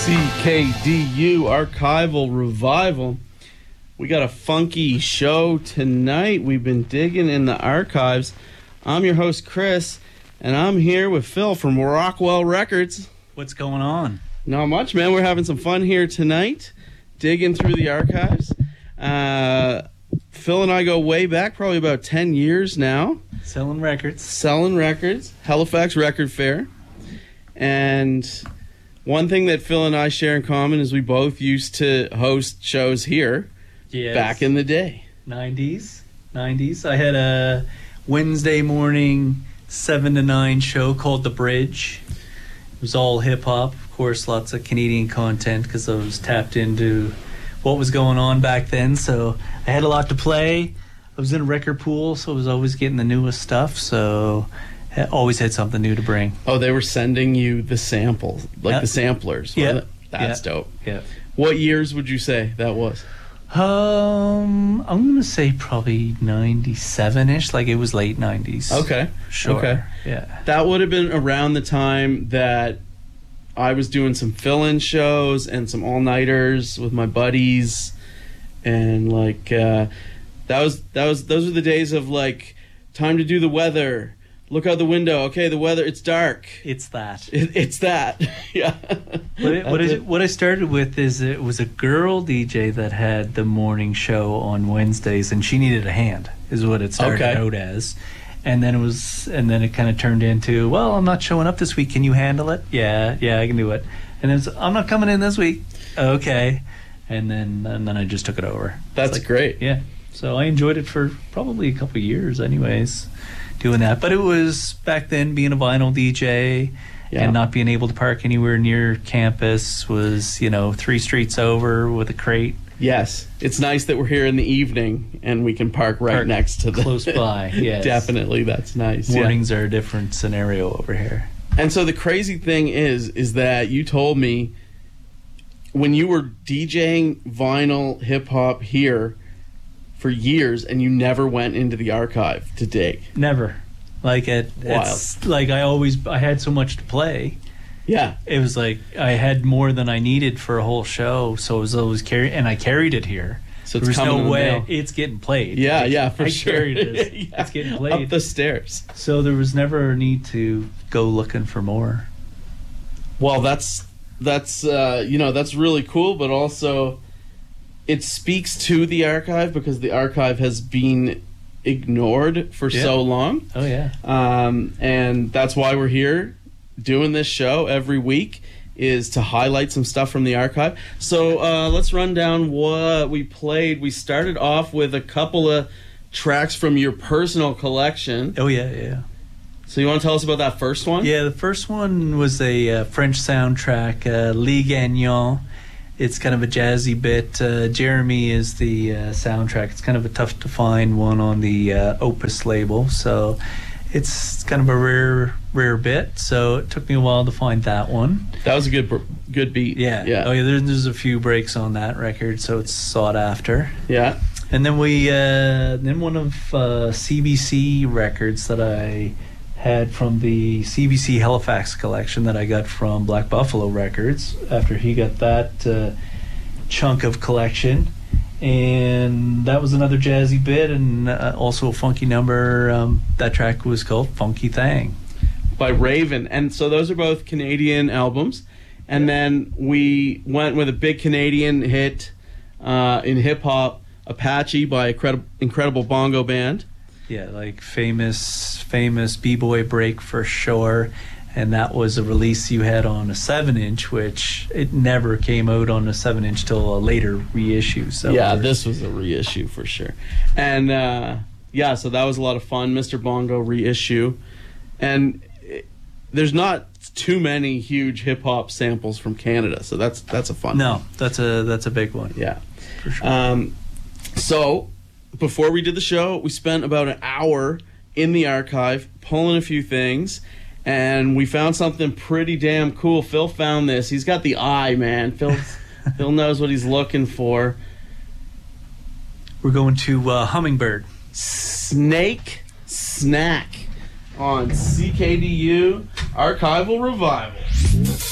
CKDU Archival Revival. We got a funky show tonight. We've been digging in the archives. I'm your host, Chris, and I'm here with Phil from Rockwell Records. What's going on? Not much, man. We're having some fun here tonight, digging through the archives. Phil and I go way back, probably about 10 years now. Selling records, Halifax Record Fair. And one thing that Phil and I share in common is we both used to host shows here back in the day. 90s. I had a Wednesday morning 7 to 9 show called The Bridge. It was all hip-hop. Of course, lots of Canadian content because I was tapped into what was going on back then. So I had a lot to play. I was in a record pool, so I was always getting the newest stuff. So I always had something new to bring. Oh, they were sending you the samples, the samplers. Yeah. That's dope. Yeah. What years would you say that was? I'm gonna say probably 97-ish. Like it was late 90s. Okay. Sure. Okay. Yeah. That would have been around the time that I was doing some fill-in shows and some all-nighters with my buddies, and those were the days of like time to do the weather. Look out the window. Okay, the weather. It's dark. It's that. It's that. Yeah. What I started with is it was a girl DJ that had the morning show on Wednesdays, and she needed a hand. Is what it started out as, and then it kind of turned into, well, I'm not showing up this week. Can you handle it? Yeah, I can do it. And it's, I'm not coming in this week. Okay, and then I just took it over. That's great. Yeah. So I enjoyed it for probably a couple of years, anyways, doing that. But it was back then being a vinyl DJ and not being able to park anywhere near campus was, 3 streets over with a crate. Yes. It's nice that we're here in the evening and we can park next to the... Close by, yes. Definitely, that's nice. Mornings are a different scenario over here. And so the crazy thing is that you told me when you were DJing vinyl hip-hop here for years and you never went into the archive to dig. Never. It's like I had so much to play. Yeah. It was like I had more than I needed for a whole show, so it was always I carried it here. So there's no way it's getting played. Yeah, for I sure. Carried it. Yeah. It's getting played up the stairs. So there was never a need to go looking for more. Well, that's really cool, but also it speaks to the archive because the archive has been ignored for so long. Oh yeah. And that's why we're here doing this show every week, is to highlight some stuff from the archive. So let's run down what we played. We started off with a couple of tracks from your personal collection. Oh yeah. So you want to tell us about that first one? Yeah, the first one was a French soundtrack, Les Gagnants. It's kind of a jazzy bit. Jeremy is the soundtrack. It's kind of a tough to find one on the Opus label, so it's kind of a rare bit. So it took me a while to find that one. That was a good beat. Yeah. Oh yeah. There's a few breaks on that record, so it's sought after. Yeah. And then then one of CBC records that I had from the CBC Halifax collection that I got from Black Buffalo Records after he got that chunk of collection, and that was another jazzy bit and also a funky number. That track was called Funky Thang by Raven. And so those are both Canadian albums, and then we went with a big Canadian hit in hip-hop, Apache by Incredible Bongo Band. Yeah, like famous B-boy break for sure. And that was a release you had on a 7-inch, which it never came out on a 7-inch till a later reissue. So yeah, this was a reissue for sure. And so that was a lot of fun. Mr. Bongo reissue. And there's not too many huge hip-hop samples from Canada, so that's a fun one. No, that's a big one. Yeah. For sure. So before we did the show, we spent about an hour in the archive pulling a few things, and we found something pretty damn cool. Phil found this. He's got the eye, man. Phil knows what he's looking for. We're going to Hummingbird. Snake Snack on CKDU Archival Revival.